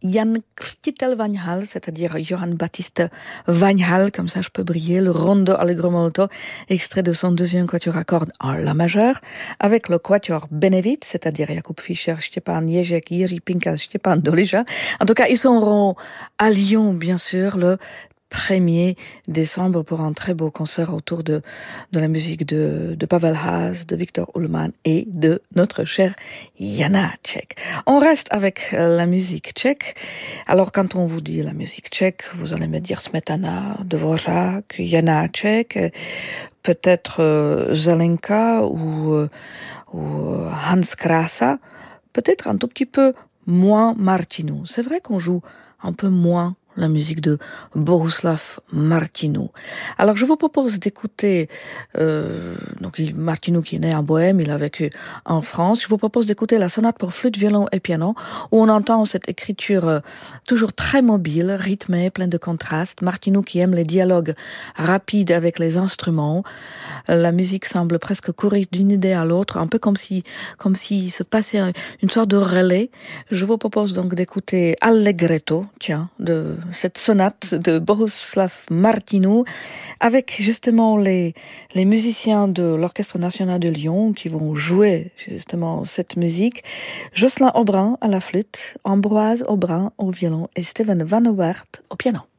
Jan Krstitel van Hal, c'est-à-dire Johann Baptiste van Hal, comme ça je peux briller, le Rondo Allegro molto, extrait de son deuxième quatuor à cordes en la majeure, avec le quatuor Benevit, c'est-à-dire Jakub Fischer, Stepan Ježek, Jiří Pinkas, Stepan Dolija. En tout cas, ils seront à Lyon, bien sûr, le 1er décembre pour un très beau concert autour de la musique de Pavel Haas, de Viktor Ullmann et de notre cher Janáček. On reste avec la musique tchèque. Alors quand on vous dit la musique tchèque, vous allez me dire Smetana, Dvořák, Janáček, peut-être Zelenka ou Hans Krása, peut-être un tout petit peu moins Martinu. C'est vrai qu'on joue un peu moins la musique de Bohuslav Martinu. Alors je vous propose d'écouter donc Martinu qui est né en Bohème, il a vécu en France. Je vous propose d'écouter la sonate pour flûte, violon et piano où on entend cette écriture toujours très mobile, rythmée, pleine de contrastes. Martinu qui aime les dialogues rapides avec les instruments. La musique semble presque courir d'une idée à l'autre, un peu comme si se passait une sorte de relais. Je vous propose donc d'écouter Allegretto, de cette sonate de Bohuslav Martinu, avec justement les musiciens de l'Orchestre National de Lyon qui vont jouer justement cette musique. Jocelyn Aubrin à la flûte, Ambroise Aubrin au violon et Steven Van Oort au piano.